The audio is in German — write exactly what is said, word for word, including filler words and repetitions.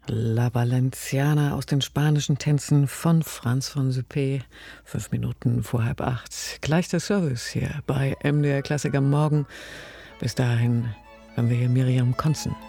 La Valenciana aus den spanischen Tänzen von Franz von Suppé. Fünf Minuten vor halb acht. Gleich der Service hier bei M D R Klassik am Morgen. Bis dahin hören wir hier Miriam Konzen.